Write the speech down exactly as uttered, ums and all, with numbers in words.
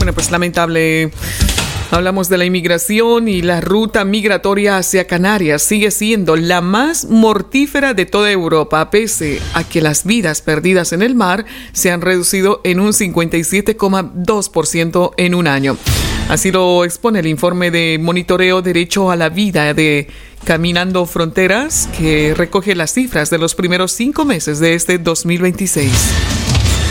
Bueno, pues lamentable. Hablamos de la inmigración y la ruta migratoria hacia Canarias sigue siendo la más mortífera de toda Europa, pese a que las vidas perdidas en el mar se han reducido en un cincuenta y siete coma dos por ciento en un año. Así lo expone el informe de monitoreo Derecho a la Vida de Caminando Fronteras, que recoge las cifras de los primeros cinco meses de este dos mil veintiséis.